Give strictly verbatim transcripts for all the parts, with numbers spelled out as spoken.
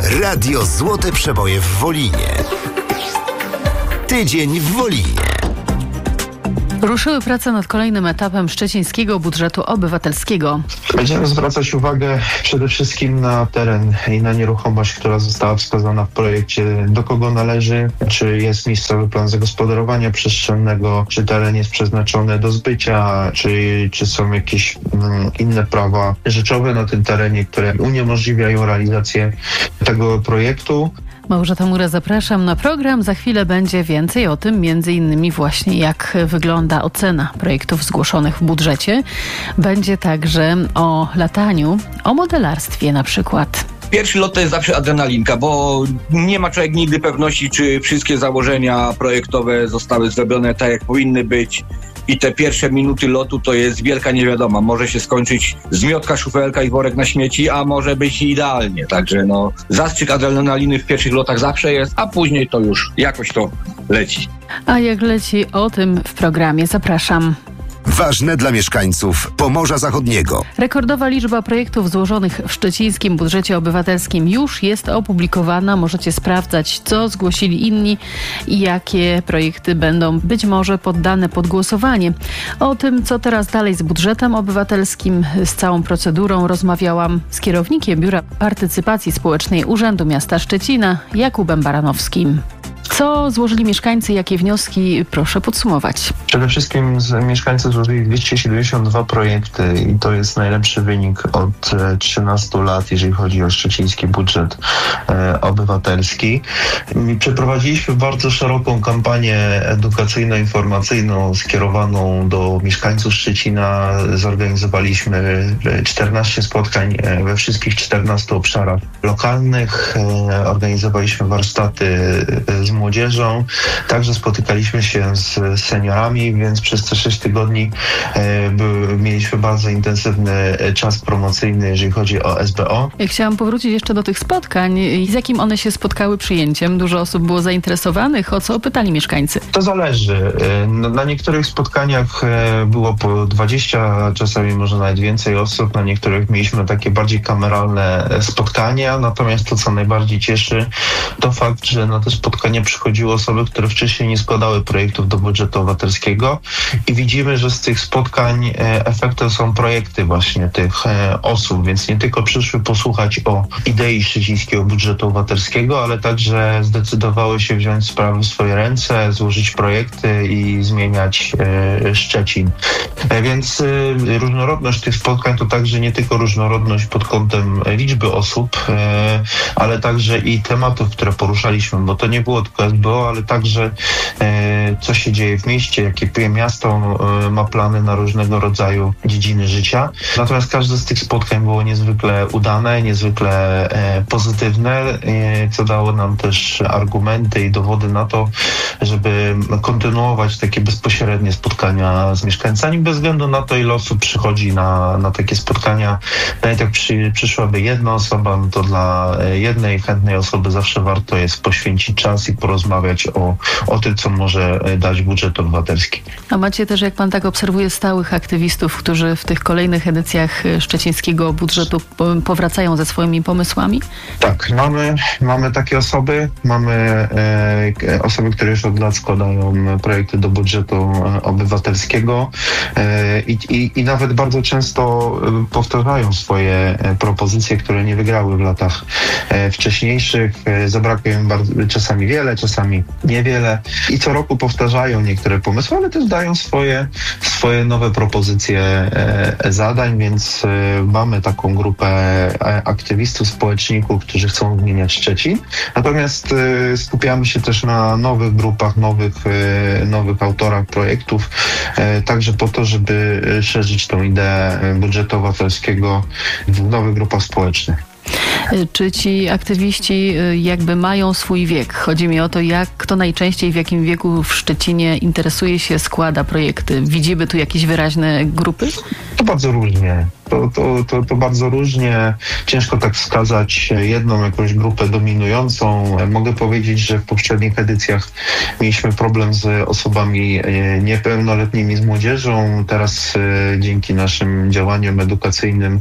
Radio Złote Przeboje w Wolinie. Tydzień w Wolinie. Ruszyły prace nad kolejnym etapem szczecińskiego budżetu obywatelskiego. Będziemy zwracać uwagę przede wszystkim na teren i na nieruchomość, która została wskazana w projekcie, do kogo należy, czy jest miejscowy plan zagospodarowania przestrzennego, czy teren jest przeznaczony do zbycia, czy, czy są jakieś mm, inne prawa rzeczowe na tym terenie, które uniemożliwiają realizację tego projektu. Małgorzata Mura, zapraszam na program. Za chwilę będzie więcej o tym, między innymi właśnie jak wygląda ocena projektów zgłoszonych w budżecie. Będzie także o lataniu, o modelarstwie na przykład. Pierwszy lot to jest zawsze adrenalinka, bo nie ma człowiek nigdy pewności, czy wszystkie założenia projektowe zostały zrobione tak, jak powinny być. I te pierwsze minuty lotu to jest wielka niewiadoma. Może się skończyć zmiotka, szufelka i worek na śmieci, a może być idealnie. Także no, zastrzyk adrenaliny w pierwszych lotach zawsze jest, a później to już jakoś to leci. A jak leci, o tym w programie. Zapraszam. Ważne dla mieszkańców Pomorza Zachodniego. Rekordowa liczba projektów złożonych w szczecińskim budżecie obywatelskim już jest opublikowana. Możecie sprawdzać, co zgłosili inni i jakie projekty będą być może poddane pod głosowanie. O tym, co teraz dalej z budżetem obywatelskim, z całą procedurą rozmawiałam z kierownikiem Biura Partycypacji Społecznej Urzędu Miasta Szczecina, Jakubem Baranowskim. Co złożyli mieszkańcy, jakie wnioski? Proszę podsumować. Przede wszystkim z mieszkańcy złożyli dwieście siedemdziesiąt dwa projekty i to jest najlepszy wynik od trzynastu lat, jeżeli chodzi o szczeciński budżet e, obywatelski. Przeprowadziliśmy bardzo szeroką kampanię edukacyjno-informacyjną skierowaną do mieszkańców Szczecina. Zorganizowaliśmy czternaście spotkań we wszystkich czternastu obszarach lokalnych. E, organizowaliśmy warsztaty z młodzieżą, także spotykaliśmy się z seniorami, więc przez te sześć tygodni e, by, mieliśmy bardzo intensywny czas promocyjny, jeżeli chodzi o S B O. Ja chciałam powrócić jeszcze do tych spotkań. Z jakim one się spotkały przyjęciem? Dużo osób było zainteresowanych. O co pytali mieszkańcy? To zależy. Na, na niektórych spotkaniach było po dwadzieścia, czasami może nawet więcej osób. Na niektórych mieliśmy takie bardziej kameralne spotkania. Natomiast to, co najbardziej cieszy, to fakt, że na te spotkania przychodziły osoby, które wcześniej nie składały projektów do budżetu obywatelskiego i widzimy, że z tych spotkań efektem są projekty właśnie tych osób, więc nie tylko przyszły posłuchać o idei szczecińskiego budżetu obywatelskiego, ale także zdecydowały się wziąć sprawy w swoje ręce, złożyć projekty i zmieniać Szczecin. Więc różnorodność tych spotkań to także nie tylko różnorodność pod kątem liczby osób, ale także i tematów, które poruszaliśmy, bo to nie było tylko S B O, ale także e, co się dzieje w mieście, jakie miasto e, ma plany na różnego rodzaju dziedziny życia. Natomiast każde z tych spotkań było niezwykle udane, niezwykle e, pozytywne, e, co dało nam też argumenty i dowody na to, żeby kontynuować takie bezpośrednie spotkania z mieszkańcami, bez względu na to, ile osób przychodzi na, na takie spotkania. Nawet jak przy, przyszłaby jedna osoba, no to dla jednej chętnej osoby zawsze warto jest poświęcić czas i porozmawiać o, o tym, co może dać budżet obywatelski. A macie też, jak pan tak obserwuje, stałych aktywistów, którzy w tych kolejnych edycjach szczecińskiego budżetu powracają ze swoimi pomysłami? Tak, mamy, mamy takie osoby. Mamy e, osoby, które już od lat składają projekty do budżetu obywatelskiego e, i, i nawet bardzo często powtarzają swoje propozycje, które nie wygrały w latach e, wcześniejszych. E, zabrakło im bardzo, czasami wiele, czasami niewiele i co roku powtarzają niektóre pomysły, ale też dają swoje, swoje nowe propozycje e, zadań, więc e, mamy taką grupę aktywistów, społeczników, którzy chcą zmieniać Szczecin. Natomiast e, skupiamy się też na nowych grupach, nowych, e, nowych autorach projektów, e, także po to, żeby szerzyć tą ideę budżetu obywatelskiego w nowych grupach społecznych. Czy ci aktywiści jakby mają swój wiek? Chodzi mi o to, jak kto najczęściej w jakim wieku w Szczecinie interesuje się, składa projekty. Widzimy tu jakieś wyraźne grupy? To bardzo różnie. To, to, to, to bardzo różnie. Ciężko tak wskazać jedną jakąś grupę dominującą. Mogę powiedzieć, że w poprzednich edycjach mieliśmy problem z osobami niepełnoletnimi, z młodzieżą. Teraz dzięki naszym działaniom edukacyjnym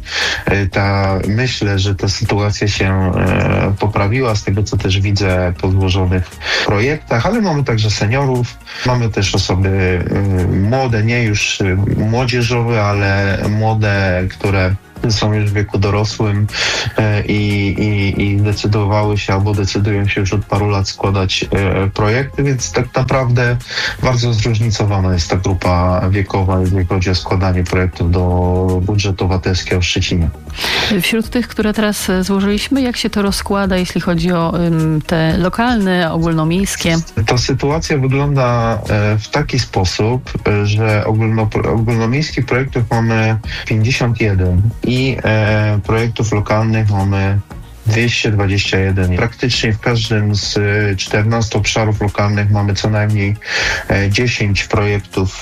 ta, myślę, że ta sytuacja się poprawiła z tego, co też widzę po złożonych projektach, ale mamy także seniorów, mamy też osoby młode, nie już młodzieżowe, ale młode, które są już w wieku dorosłym i, i, i decydowały się albo decydują się już od paru lat składać projekty, więc tak naprawdę bardzo zróżnicowana jest ta grupa wiekowa, jeżeli chodzi o składanie projektów do budżetu obywatelskiego w Szczecinie. Wśród tych, które teraz złożyliśmy, jak się to rozkłada, jeśli chodzi o um, te lokalne, ogólnomiejskie? Ta sytuacja wygląda w taki sposób, że ogólno, ogólnomiejskich projektów mamy pięćdziesiąt jeden i e, projektów lokalnych mamy dwieście dwadzieścia jeden. Praktycznie w każdym z czternastu obszarów lokalnych mamy co najmniej dziesięć projektów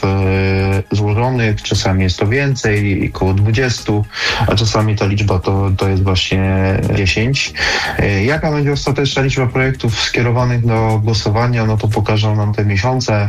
złożonych. Czasami jest to więcej, około dwadzieścia, a czasami ta liczba to, to jest właśnie dziesięć. Jaka będzie ostateczna liczba projektów skierowanych do głosowania, no to pokażą nam te miesiące.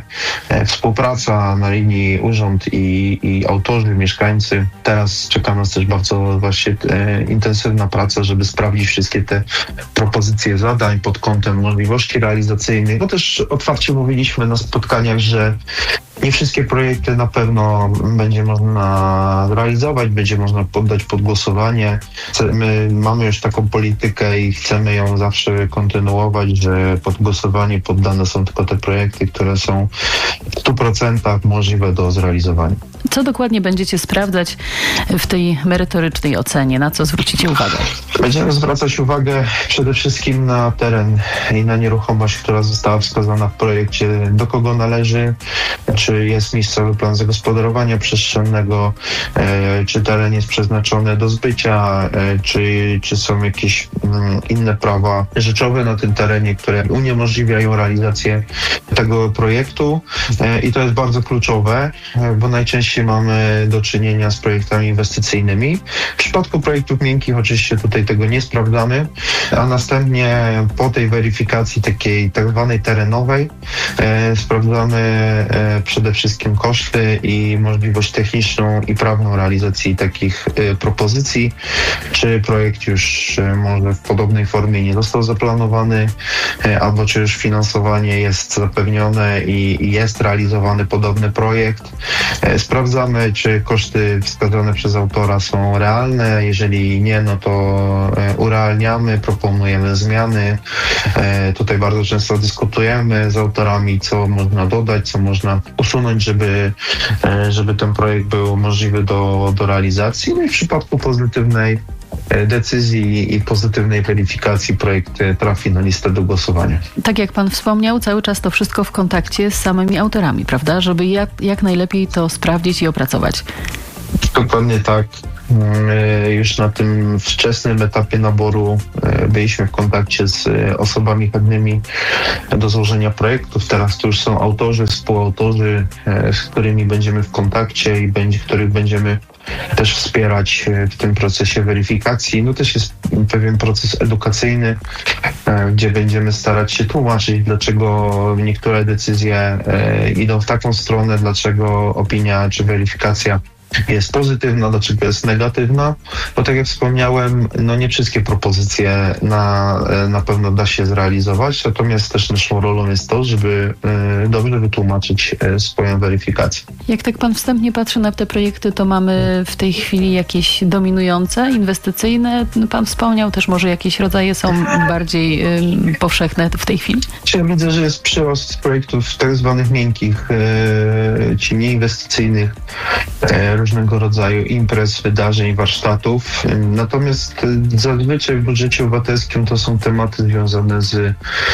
Współpraca na linii urząd i, i autorzy, mieszkańcy. Teraz czeka nas też bardzo właśnie intensywna praca, żeby sprawdzić wszystkie wszystkie te propozycje zadań pod kątem możliwości realizacyjnych. No też otwarcie mówiliśmy na spotkaniach, że nie wszystkie projekty na pewno będzie można realizować, będzie można poddać pod głosowanie. My mamy już taką politykę i chcemy ją zawsze kontynuować, że pod głosowanie poddane są tylko te projekty, które są w stu procentach możliwe do zrealizowania. Co dokładnie będziecie sprawdzać w tej merytorycznej ocenie? Na co zwrócicie uwagę? Będziemy zwracać uwagę przede wszystkim na teren i na nieruchomość, która została wskazana w projekcie, do kogo należy, czy jest miejscowy plan zagospodarowania przestrzennego, e, czy teren jest przeznaczony do zbycia, e, czy, czy są jakieś mm, inne prawa rzeczowe na tym terenie, które uniemożliwiają realizację tego projektu. E, I to jest bardzo kluczowe, e, bo najczęściej mamy do czynienia z projektami inwestycyjnymi. W przypadku projektów miękkich oczywiście tutaj tego nie sprawdzamy, a następnie po tej weryfikacji takiej tak zwanej terenowej e, sprawdzamy e, przede wszystkim koszty i możliwość techniczną i prawną realizacji takich e, propozycji, czy projekt już e, może w podobnej formie nie został zaplanowany, e, albo czy już finansowanie jest zapewnione i, i jest realizowany podobny projekt. E, sprawdzamy, czy koszty wskazane przez autora są realne. Jeżeli nie, no to e, urealniamy, proponujemy zmiany. E, tutaj bardzo często dyskutujemy z autorami, co można dodać, co można usunąć, żeby, e, żeby ten projekt był możliwy do, do realizacji. No i w przypadku pozytywnej decyzji i pozytywnej weryfikacji projekt trafi na listę do głosowania. Tak jak pan wspomniał, cały czas to wszystko w kontakcie z samymi autorami, prawda? Żeby jak, jak najlepiej to sprawdzić i opracować. Dokładnie tak. Już na tym wczesnym etapie naboru byliśmy w kontakcie z osobami chętnymi do złożenia projektów. Teraz to już są autorzy, współautorzy, z którymi będziemy w kontakcie i będzie, których będziemy też wspierać w tym procesie weryfikacji. No też jest pewien proces edukacyjny, gdzie będziemy starać się tłumaczyć, dlaczego niektóre decyzje idą w taką stronę, dlaczego opinia czy weryfikacja jest pozytywna, dlaczego jest negatywna, bo tak jak wspomniałem, no nie wszystkie propozycje na, na pewno da się zrealizować, natomiast też naszą rolą jest to, żeby y, dobrze wytłumaczyć y, swoją weryfikację. Jak tak pan wstępnie patrzy na te projekty, to mamy w tej chwili jakieś dominujące, inwestycyjne? Pan wspomniał też, może jakieś rodzaje są bardziej y, powszechne w tej chwili? Ja widzę, że jest przyrost projektów tak zwanych miękkich, y, czy nieinwestycyjnych, y, różnego rodzaju imprez, wydarzeń, warsztatów. Natomiast zazwyczaj w budżecie obywatelskim to są tematy związane z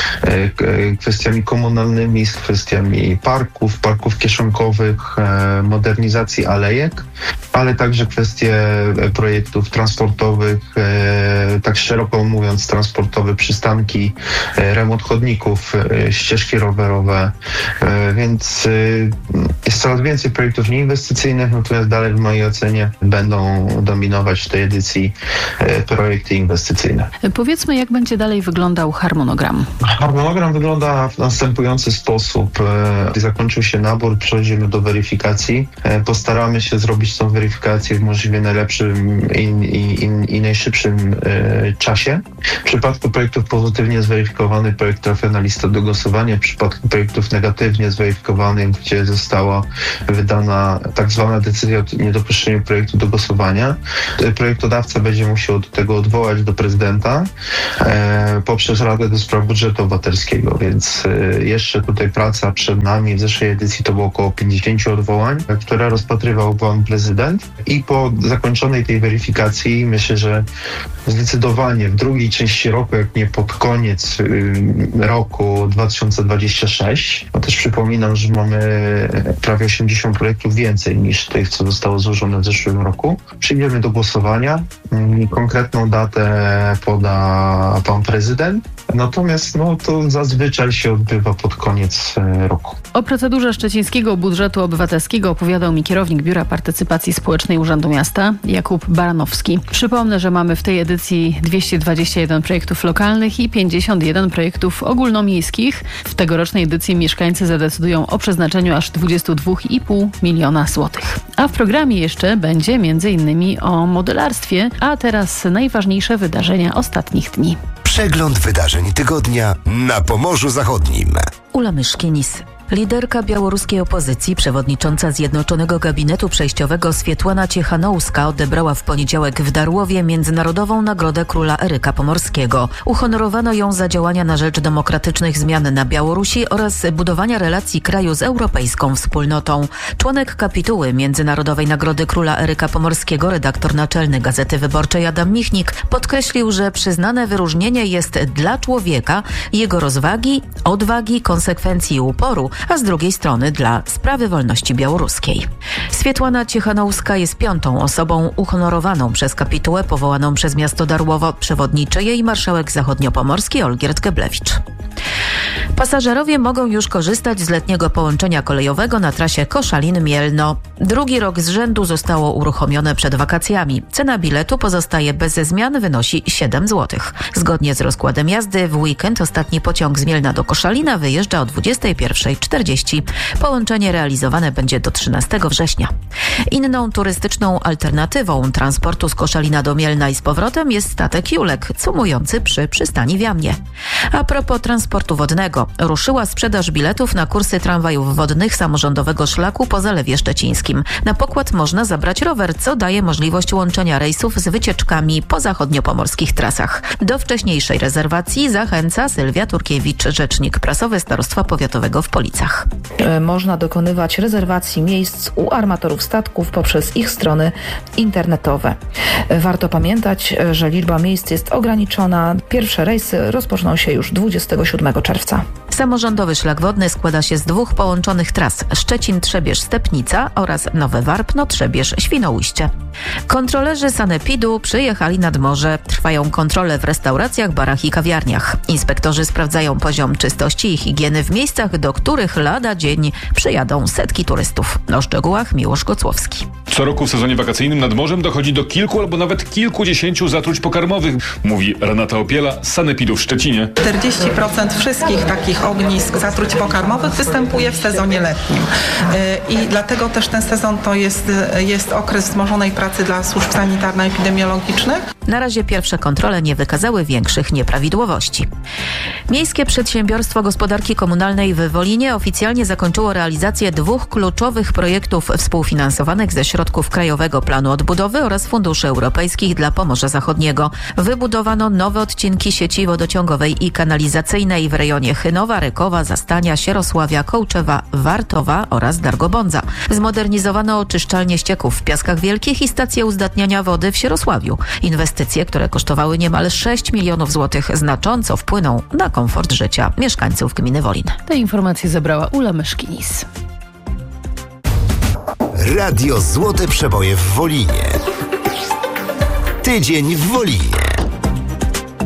kwestiami komunalnymi, z kwestiami parków, parków kieszonkowych, modernizacji alejek, ale także kwestie projektów transportowych, tak szeroko mówiąc transportowe, przystanki, remont chodników, ścieżki rowerowe, więc jest coraz więcej projektów nieinwestycyjnych, natomiast dalej w mojej ocenie będą dominować w tej edycji projekty inwestycyjne. Powiedzmy, jak będzie dalej wyglądał harmonogram? Harmonogram wygląda w następujący sposób. Gdy zakończył się nabór, przejdziemy do weryfikacji. Postaramy się zrobić tą weryfikację w możliwie najlepszym i, i, i, i najszybszym e, czasie. W przypadku projektów pozytywnie zweryfikowanych, projekt trafia na listę do głosowania. W przypadku projektów negatywnie zweryfikowanych, gdzie została wydana tak zwana decyzja o niedopuszczeniu projektu do głosowania, projektodawca będzie musiał do tego odwołać do prezydenta e, poprzez Radę do Spraw Budżetu Obywatelskiego, więc e, jeszcze tutaj praca przed nami. W zeszłej edycji to było około pięćdziesiąt odwołań, które rozpatrywał pan prezydent i po zakończonej tej weryfikacji myślę, że zdecydowanie w drugiej części roku, jak nie pod koniec y, roku dwa tysiące dwudziestego szóstego, bo też przypominam, że mamy prawie osiemdziesiąt projektów więcej niż tych, co zostało złożone w zeszłym roku. Przyjdziemy do głosowania. Y, konkretną datę poda pan prezydent. Natomiast no, to zazwyczaj się odbywa pod koniec y, roku. O procedurze szczecińskiego budżetu obywatelskiego opowiadał mi kierownik Biura Partycypacji Społecznej Urzędu Miasta Jakub Baranowski. Przypomnę, że mamy w tej edycji dwieście dwadzieścia jeden projektów lokalnych i pięćdziesiąt jeden projektów ogólnomiejskich. W tegorocznej edycji mieszkańcy zadecydują o przeznaczeniu aż dwadzieścia dwa i pół miliona złotych. A w programie jeszcze będzie między innymi o modelarstwie, a teraz najważniejsze wydarzenia ostatnich dni. Przegląd wydarzeń tygodnia na Pomorzu Zachodnim. Ula Myszkinis. Liderka białoruskiej opozycji, przewodnicząca Zjednoczonego Gabinetu Przejściowego Swietłana Ciechanowska odebrała w poniedziałek w Darłowie Międzynarodową Nagrodę Króla Eryka Pomorskiego. Uhonorowano ją za działania na rzecz demokratycznych zmian na Białorusi oraz budowania relacji kraju z europejską wspólnotą. Członek kapituły Międzynarodowej Nagrody Króla Eryka Pomorskiego, redaktor naczelny Gazety Wyborczej Adam Michnik podkreślił, że przyznane wyróżnienie jest dla człowieka, jego rozwagi, odwagi, konsekwencji i uporu, a z drugiej strony dla sprawy wolności białoruskiej. Swietłana Ciechanowska jest piątą osobą uhonorowaną przez kapitułę powołaną przez miasto Darłowo. Przewodniczy jej marszałek zachodniopomorski Olgierd Geblewicz. Pasażerowie mogą już korzystać z letniego połączenia kolejowego na trasie Koszalin-Mielno. Drugi rok z rzędu zostało uruchomione przed wakacjami. Cena biletu pozostaje bez zmian, wynosi siedem złotych. Zgodnie z rozkładem jazdy w weekend ostatni pociąg z Mielna do Koszalina wyjeżdża o dwudziestej pierwszej czterdzieści. Połączenie realizowane będzie do trzynastego września. Inną turystyczną alternatywą transportu z Koszalina do Mielna i z powrotem jest statek Julek, cumujący przy przystani w Jamnie. A propos transportu wodnego, ruszyła sprzedaż biletów na kursy tramwajów wodnych samorządowego szlaku po Zalewie Szczecińskim. Na pokład można zabrać rower, co daje możliwość łączenia rejsów z wycieczkami po zachodniopomorskich trasach. Do wcześniejszej rezerwacji zachęca Sylwia Turkiewicz, rzecznik prasowy Starostwa Powiatowego w Policach. Można dokonywać rezerwacji miejsc u armatorów statków poprzez ich strony internetowe. Warto pamiętać, że liczba miejsc jest ograniczona. Pierwsze rejsy rozpoczną się już dwudziestego siódmego czerwca. Samorządowy szlak wodny składa się z dwóch połączonych tras: Szczecin-Trzebież-Stepnica oraz Nowe Warpno-Trzebież-Świnoujście. Kontrolerzy sanepidu przyjechali nad morze. Trwają kontrole w restauracjach, barach i kawiarniach. Inspektorzy sprawdzają poziom czystości i higieny w miejscach, do których lada dzień przyjadą setki turystów. O szczegółach Miłosz Kocłowski. Co roku w sezonie wakacyjnym nad morzem dochodzi do kilku albo nawet kilkudziesięciu zatruć pokarmowych, mówi Renata Opiela z sanepidu w Szczecinie. czterdzieści procent wszystkich takich ognisk zatruć pokarmowych występuje w sezonie letnim. I dlatego też ten sezon to jest, jest okres wzmożonej pracy dla służb sanitarno-epidemiologicznych. Na razie pierwsze kontrole nie wykazały większych nieprawidłowości. Miejskie Przedsiębiorstwo Gospodarki Komunalnej w Wolinie oficjalnie zakończyło realizację dwóch kluczowych projektów współfinansowanych ze środków Krajowego Planu Odbudowy oraz Funduszy Europejskich dla Pomorza Zachodniego. Wybudowano nowe odcinki sieci wodociągowej i kanalizacyjnej w rejonie Chynowa, Rykowa, Zastania, Sierosławia, Kołczewa, Wartowa oraz Dargobądza. Zmodernizowano oczyszczalnie ścieków w Piaskach Wielkich i stację uzdatniania wody w Sierosławiu. Inwestycje, które kosztowały niemal sześć milionów złotych, znacząco wpłyną na komfort życia mieszkańców gminy Wolin. Te informacje zebrała Ula Myszkinis. Radio Złote Przeboje w Wolinie. Tydzień w Wolinie.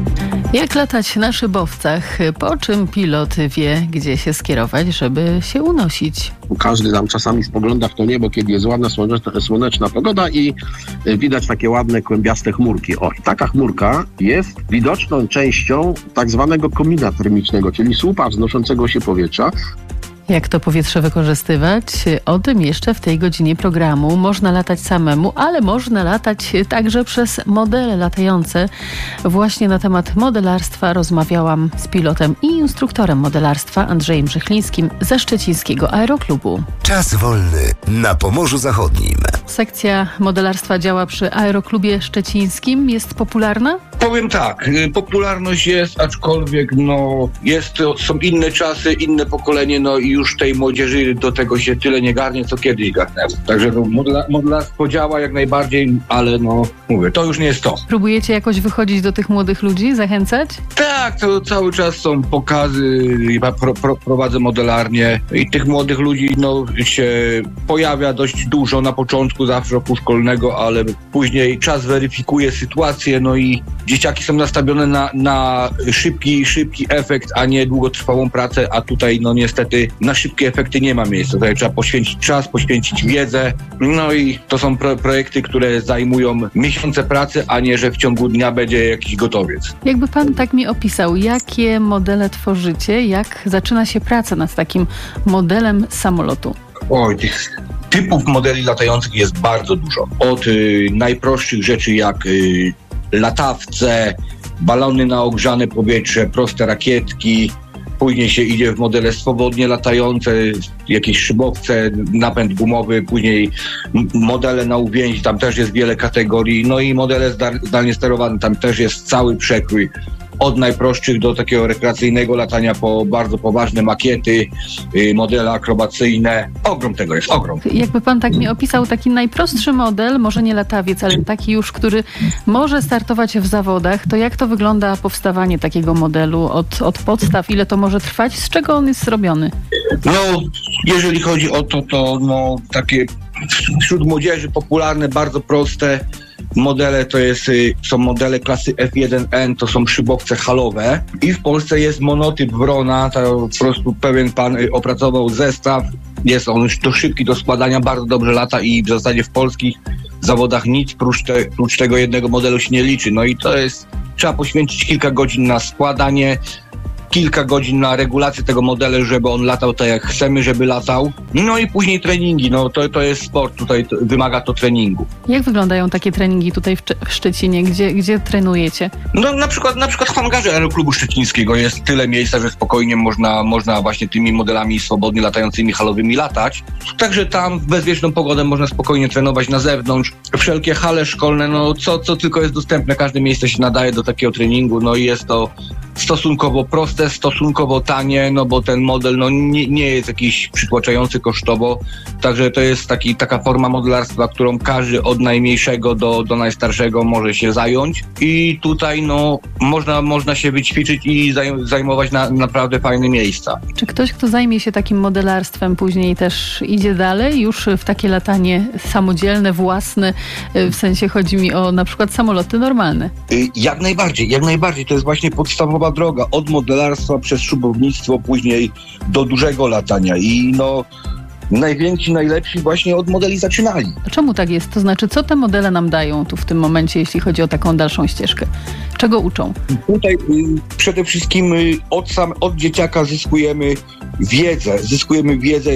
Jak latać na szybowcach? Po czym pilot wie, gdzie się skierować, żeby się unosić? Każdy tam czasami spogląda w to niebo, kiedy jest ładna, słoneczna, słoneczna pogoda i widać takie ładne, kłębiaste chmurki. O, i taka chmurka jest widoczną częścią tak zwanego komina termicznego, czyli słupa wznoszącego się powietrza. Jak to powietrze wykorzystywać? O tym jeszcze w tej godzinie programu. Można latać samemu, ale można latać także przez modele latające. Właśnie na temat modelarstwa rozmawiałam z pilotem i instruktorem modelarstwa Andrzejem Brzechlińskim ze szczecińskiego Aeroklubu. Czas wolny na Pomorzu Zachodnim. Sekcja modelarstwa działa przy Aeroklubie Szczecińskim. Jest popularna? Powiem tak, popularność jest, aczkolwiek no jest, są inne czasy, inne pokolenie, no i już tej młodzieży do tego się tyle nie garnie, co kiedyś garnęło. Także no, modela, modelarstwo działa jak najbardziej, ale no mówię, to już nie jest to. Próbujecie jakoś wychodzić do tych młodych ludzi, zachęcać? Tak, to cały czas są pokazy, ja pro, pro, prowadzę modelarnię i tych młodych ludzi no się pojawia dość dużo na początku zawsze roku szkolnego, ale później czas weryfikuje sytuację, no i dzieciaki są nastawione na, na szybki, szybki efekt, a nie długotrwałą pracę, a tutaj no niestety na szybkie efekty nie ma miejsca. Tutaj trzeba poświęcić czas, poświęcić wiedzę, no i to są pro, projekty, które zajmują miesiące pracy, a nie, że w ciągu dnia będzie jakiś gotowiec. Jakby pan tak mi opisał, jakie modele tworzycie, jak zaczyna się praca nad takim modelem samolotu? Oj, tych typów modeli latających jest bardzo dużo. Od y, najprostszych rzeczy jak y, latawce, balony na ogrzane powietrze, proste rakietki. Później się idzie w modele swobodnie latające, jakieś szybowce, napęd gumowy, później modele na uwięzi, tam też jest wiele kategorii. No i modele zdalnie sterowane, tam też jest cały przekrój. Od najprostszych do takiego rekreacyjnego latania po bardzo poważne makiety, yy, modele akrobacyjne. Ogrom tego jest, ogrom. Jakby pan tak mi opisał taki najprostszy model, może nie latawiec, ale taki już, który może startować w zawodach, to jak to wygląda powstawanie takiego modelu od, od podstaw? Ile to może trwać? Z czego on jest zrobiony? No, jeżeli chodzi o to, to no, takie wśród młodzieży popularne, bardzo proste modele to jest, są modele klasy F jeden N, to są szybowce halowe i w Polsce jest monotyp Wrona, to po prostu pewien pan opracował zestaw, jest on już to szybki do składania, bardzo dobrze lata i w zasadzie w polskich zawodach nic prócz, te, prócz tego jednego modelu się nie liczy, no i to jest, trzeba poświęcić kilka godzin na składanie, kilka godzin na regulację tego modelu, żeby on latał tak jak chcemy, żeby latał. No i później treningi, no to, to jest sport, tutaj to, wymaga to treningu. Jak wyglądają takie treningi tutaj w, w Szczecinie? Gdzie, gdzie trenujecie? No na przykład, na przykład w hangarze Aeroklubu Szczecińskiego jest tyle miejsca, że spokojnie można, można właśnie tymi modelami swobodnie latającymi halowymi latać. Także tam w bezwieczną pogodę można spokojnie trenować na zewnątrz. Wszelkie hale szkolne, no co, co tylko jest dostępne, każde miejsce się nadaje do takiego treningu, no i jest to stosunkowo proste, stosunkowo tanie, no bo ten model no, nie, nie jest jakiś przytłaczający kosztowo, także to jest taki, taka forma modelarstwa, którą każdy od najmniejszego do, do najstarszego może się zająć i tutaj no, można, można się wyćwiczyć i zaj- zajmować na, naprawdę fajne miejsca. Czy ktoś, kto zajmie się takim modelarstwem później też idzie dalej już w takie latanie samodzielne, własne, w sensie chodzi mi o na przykład samoloty normalne? Jak najbardziej, jak najbardziej, to jest właśnie podstawowa droga od modelarstwa przez szybownictwo, później do dużego latania i no najwięksi, najlepsi właśnie od modeli zaczynali. A czemu tak jest? To znaczy, co te modele nam dają tu w tym momencie, jeśli chodzi o taką dalszą ścieżkę? Czego uczą? Tutaj y, przede wszystkim y, od, sam, od dzieciaka zyskujemy wiedzę, zyskujemy wiedzę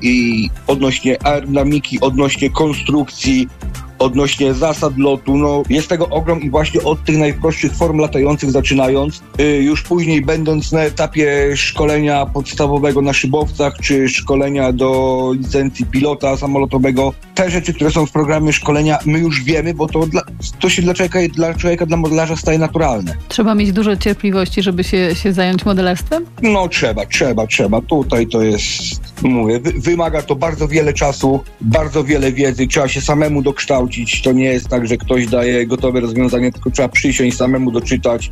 i odnośnie aerodynamiki, odnośnie konstrukcji, odnośnie zasad lotu, no jest tego ogrom i właśnie od tych najprostszych form latających zaczynając, yy, już później będąc na etapie szkolenia podstawowego na szybowcach, czy szkolenia do licencji pilota samolotowego, te rzeczy, które są w programie szkolenia, my już wiemy, bo to, dla, to się dla człowieka, dla człowieka, dla modelarza staje naturalne. Trzeba mieć dużo cierpliwości, żeby się, się zająć modelarstwem? No trzeba, trzeba, trzeba. Tutaj to jest, mówię, wy, wymaga to bardzo wiele czasu, bardzo wiele wiedzy, trzeba się samemu dokształcić. To nie jest tak, że ktoś daje gotowe rozwiązanie, tylko trzeba przysiąść, samemu doczytać,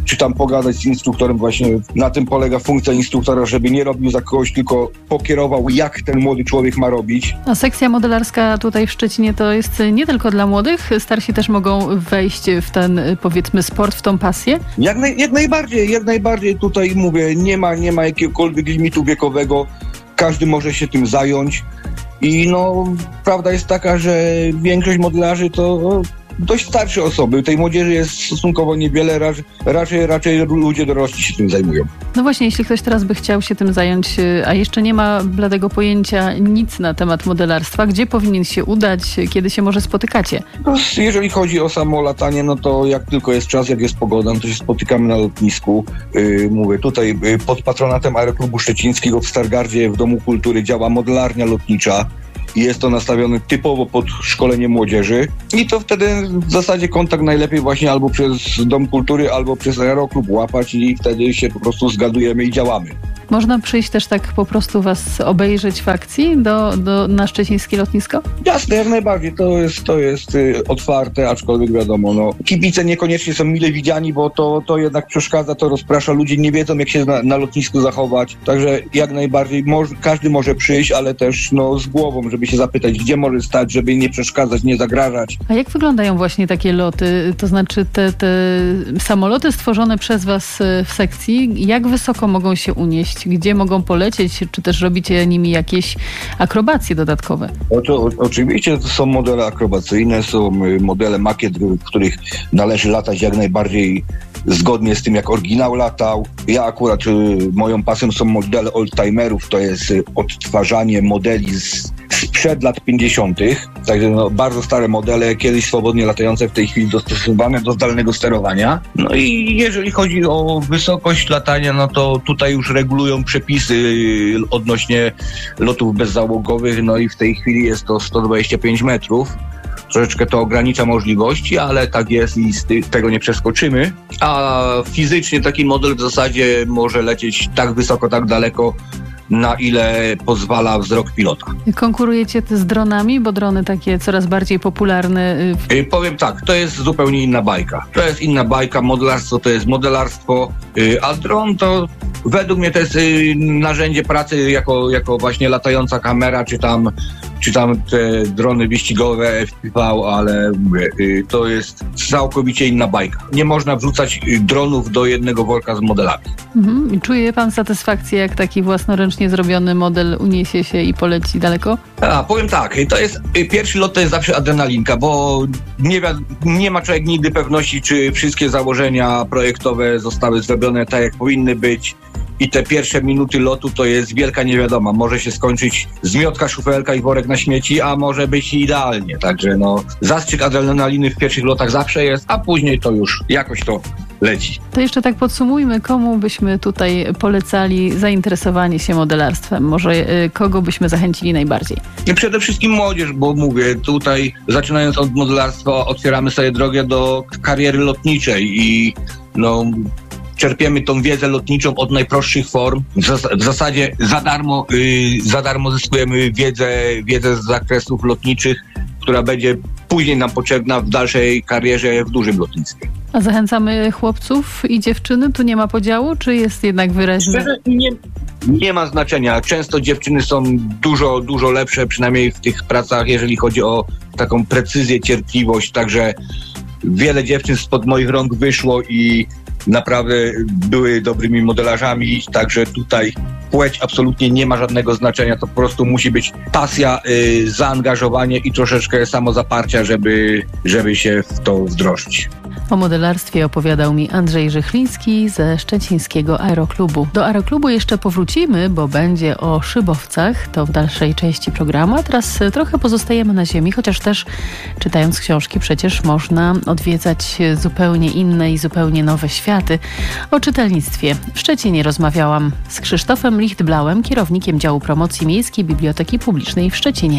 czy tam pogadać z instruktorem. Właśnie na tym polega funkcja instruktora, żeby nie robił za kogoś, tylko pokierował, jak ten młody człowiek ma robić. A sekcja modelarska tutaj w Szczecinie to jest nie tylko dla młodych, starsi też mogą wejść w ten, powiedzmy, sport, w tą pasję? Jak, naj, jak najbardziej, jak najbardziej tutaj mówię, nie ma, nie ma jakiegokolwiek limitu wiekowego, każdy może się tym zająć i no, prawda jest taka, że większość modelarzy to no, dość starsze osoby, tej młodzieży jest stosunkowo niewiele, raczej, raczej, raczej ludzie dorośli się tym zajmują. No właśnie, jeśli ktoś teraz by chciał się tym zająć, a jeszcze nie ma bladego pojęcia nic na temat modelarstwa, gdzie powinien się udać, kiedy się może spotykacie? No, jeżeli chodzi o samo latanie, no to jak tylko jest czas, jak jest pogoda, no to się spotykamy na lotnisku. Yy, mówię, tutaj yy, pod patronatem Aeroklubu Szczecińskiego w Stargardzie w Domu Kultury działa modelarnia lotnicza. Jest to nastawione typowo pod szkolenie młodzieży i to wtedy w zasadzie kontakt najlepiej właśnie albo przez Dom Kultury, albo przez Aeroklub łapać i wtedy się po prostu zgadujemy i działamy. Można przyjść też tak po prostu was obejrzeć w akcji do, do, na szczecińskie lotnisko? Jasne, jak najbardziej. To jest, to jest y, otwarte, aczkolwiek wiadomo, no, kibice niekoniecznie są mile widziani, bo to, to jednak przeszkadza, to rozprasza. Ludzie nie wiedzą, jak się na, na lotnisku zachować. Także jak najbardziej moż, każdy może przyjść, ale też no, z głową, żeby się zapytać, gdzie może stać, żeby nie przeszkadzać, nie zagrażać. A jak wyglądają właśnie takie loty? To znaczy te, te samoloty stworzone przez was w sekcji, jak wysoko mogą się unieść? Gdzie mogą polecieć? Czy też robicie nimi jakieś akrobacje dodatkowe? O, o, oczywiście to są modele akrobacyjne, są modele makiet, w których należy latać jak najbardziej zgodnie z tym, jak oryginał latał. Ja akurat, y, moją pasją są modele oldtimerów, to jest y, odtwarzanie modeli z, sprzed lat pięćdziesiątych. Także no, bardzo stare modele, kiedyś swobodnie latające, w tej chwili dostosowane do zdalnego sterowania. No i jeżeli chodzi o wysokość latania, no to tutaj już regulują przepisy y, odnośnie lotów bezzałogowych, no i w tej chwili jest to sto dwadzieścia pięć metrów. Troszeczkę to ogranicza możliwości, ale tak jest i z tego nie przeskoczymy. A fizycznie taki model w zasadzie może lecieć tak wysoko, tak daleko, na ile pozwala wzrok pilota. Konkurujecie z dronami, bo drony takie coraz bardziej popularne. Yy, powiem tak, to jest zupełnie inna bajka. To jest inna bajka, modelarstwo to jest modelarstwo, yy, a dron to według mnie to jest yy, narzędzie pracy jako, jako właśnie latająca kamera, czy tam czy tam te drony wyścigowe F P V, ale yy, to jest całkowicie inna bajka. Nie można wrzucać yy, dronów do jednego worka z modelami. Mhm. Czuje pan satysfakcję, jak taki własnoręcznie zrobiony model uniesie się i poleci daleko? A, powiem tak, to jest, pierwszy lot to jest zawsze adrenalinka, bo nie, nie ma człowiek nigdy pewności, czy wszystkie założenia projektowe zostały zrobione tak, jak powinny być. I te pierwsze minuty lotu to jest wielka niewiadoma. Może się skończyć zmiotka, szufelka i worek na śmieci, a może być idealnie. Także no, zastrzyk adrenaliny w pierwszych lotach zawsze jest, a później to już jakoś to leci. To jeszcze tak podsumujmy, komu byśmy tutaj polecali zainteresowanie się modelarstwem? Może y, kogo byśmy zachęcili najbardziej? I przede wszystkim młodzież, bo mówię, tutaj zaczynając od modelarstwa otwieramy sobie drogę do kariery lotniczej i no... czerpiemy tą wiedzę lotniczą od najprostszych form. W zasadzie za darmo, yy, za darmo zyskujemy wiedzę, wiedzę z zakresów lotniczych, która będzie później nam potrzebna w dalszej karierze w dużym lotnictwie. A zachęcamy chłopców i dziewczyny? Tu nie ma podziału, czy jest jednak wyraźne? Nie, nie ma znaczenia. Często dziewczyny są dużo, dużo lepsze, przynajmniej w tych pracach, jeżeli chodzi o taką precyzję, cierpliwość. Także wiele dziewczyn spod moich rąk wyszło i naprawdę były dobrymi modelarzami, także tutaj płeć absolutnie nie ma żadnego znaczenia, to po prostu musi być pasja, yy, zaangażowanie i troszeczkę samozaparcia, żeby, żeby się w to wdrożyć. O modelarstwie opowiadał mi Andrzej Żychliński ze szczecińskiego Aeroklubu. Do Aeroklubu jeszcze powrócimy, bo będzie o szybowcach, to w dalszej części programu, a teraz trochę pozostajemy na ziemi, chociaż też czytając książki przecież można odwiedzać zupełnie inne i zupełnie nowe światy. O czytelnictwie w Szczecinie rozmawiałam z Krzysztofem Lichtblauem, kierownikiem działu promocji Miejskiej Biblioteki Publicznej w Szczecinie.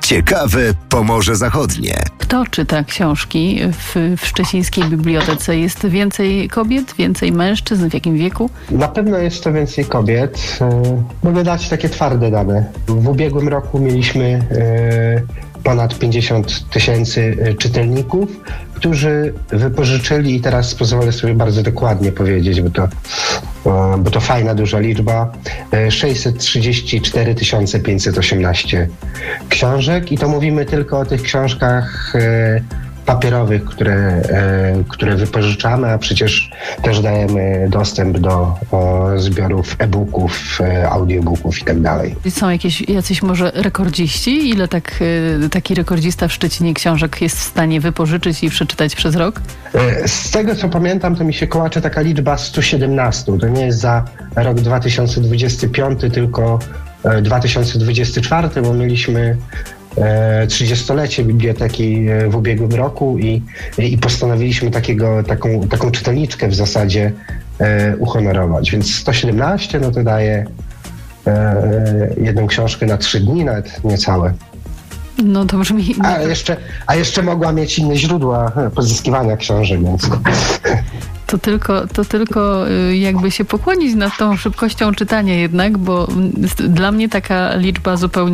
Ciekawe Pomorze Zachodnie. Kto czyta książki w, w szczecińskiej bibliotece? Jest więcej kobiet, więcej mężczyzn? W jakim wieku? Na pewno jest to więcej kobiet. Mogę dać takie twarde dane. W ubiegłym roku mieliśmy ponad pięćdziesiąt tysięcy czytelników, którzy wypożyczyli, i teraz pozwolę sobie bardzo dokładnie powiedzieć, bo to, bo to fajna, duża liczba, sześćset trzydzieści cztery tysiące pięćset osiemnaście książek, i to mówimy tylko o tych książkach papierowych, które, które wypożyczamy, a przecież też dajemy dostęp do zbiorów e-booków, audiobooków i tak dalej. Są jakieś, jacyś może rekordziści? Ile tak, taki rekordzista w Szczecinie książek jest w stanie wypożyczyć i przeczytać przez rok? Z tego, co pamiętam, to mi się kołacze taka liczba sto siedemnaście. To nie jest za rok dwa tysiące dwudziesty piąty, tylko dwa tysiące dwudziesty czwarty, bo mieliśmy trzydziestolecie biblioteki w ubiegłym roku i, i postanowiliśmy takiego, taką, taką czytelniczkę w zasadzie e, uhonorować. Więc sto siedemnaście, no to daje e, jedną książkę na trzy dni, nawet niecałe. No to brzmi... A jeszcze, a jeszcze mogła mieć inne źródła pozyskiwania książek, więc... To tylko, to tylko jakby się pokłonić nad tą szybkością czytania jednak, bo dla mnie taka liczba zupełnie